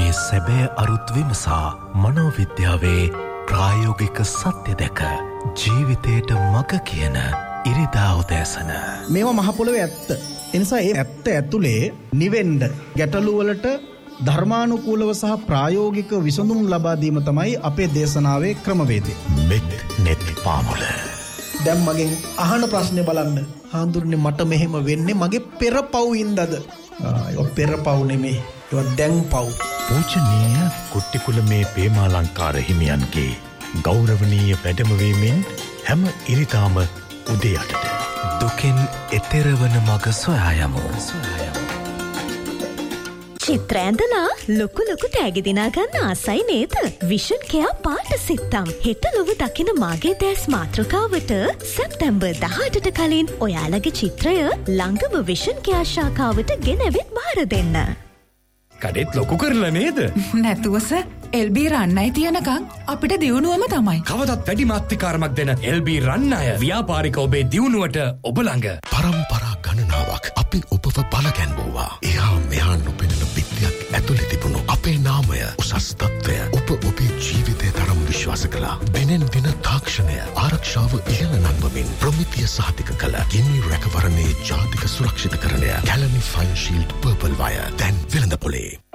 මේ සැබෑ අරුත් විමසා මනෝවිද්‍යාවේ ප්‍රායෝගික සත්‍ය දැක ජීවිතයට මඟ කියන ඉරිදා උදෑසන. මේවා මහ පොළොවේ ඇත්ත. එනිසා ඒ ඇත්ත ඇතුලේ නිවෙන්න ගැටලු වලට ධර්මානුකූලව සහ ප්‍රායෝගික විසඳුම් ලබා දීම තමයි අපේ දේශනාවේ ක්‍රමවේදය. මෙත් නෙත් පාමුල. දැන් මගෙන් අහන ප්‍රශ්නේ බලන්න. හාඳුරන්නේ මට මෙහෙම වෙන්නේ මගේ පෙරපව් ඉඳද? ඒක පෙරපව් නෙමෙයි. ඒක දැන් පව්. පූජනීය කුට්ටිකුලමේ පේමාලංකාර හිමියන්ගේ ගෞරවනීය වැඩමවීමෙන් හැම ඉරිදාම උදේ 8ට දුකින් එතෙරවන මඟ සොයා යමු. චිත්‍ර ඇඳලා ලොකු තෑගි දිනා ගන්න ආසයි නේද? විෂන් කෙයා පාට සිත්තම් හෙට ලොව දකින මාගේ දැස් මාතෘකාවට සැප්තැම්බර් 18ට කලින් ඔයාලගේ චිත්‍රය ළඟම විෂන් කෙයා ශාඛාවට ගෙනවිත් බාර දෙන්න. කඩෙත් ලොකු කරලා නේද? නැතුවස LB රන්නයි තියනකම් අපිට දියුණුවම තමයි. කවදත් වැඩි මාත්‍රිකාරමක් දෙන LB රන්නය ව්‍යාපාරික ඔබේ දියුණුවට ඔබ ළඟ. පරම්පරා ගණනාවක් අපි ඔබව බලගැන්වුවා. එහා මෙහා නොපෙනෙන පිටියක් ඇතුලේ තිබුණු අපේ නාමය උසස් තත්ත්වය ඔබ ඔබේ ජීවිතේ තරම් විශ්වාස කළා. දිනෙන් දින තාක්ෂණය ආරක්ෂාව ඉහළ නංවමින් ප්‍රමිතිය සහතික කළ ගිනි රැකවරණයේ ජාතික සුරක්ෂිතකරණය Kelani fine shield purple wire දැන් වෙළඳපොලේ.